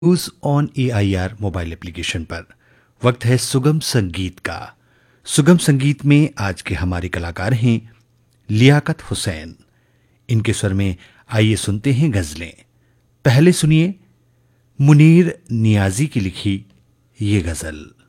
News on AIR mobile application पर। वक्त है सुगम संगीत का। सुगम संगीत में आज के हमारे कलाकार हैं लियाकत हुसैन। इनके स्वर में आइए सुनते हैं गजलें। पहले सुनिए मुनीर नियाजी की लिखी ये गजल।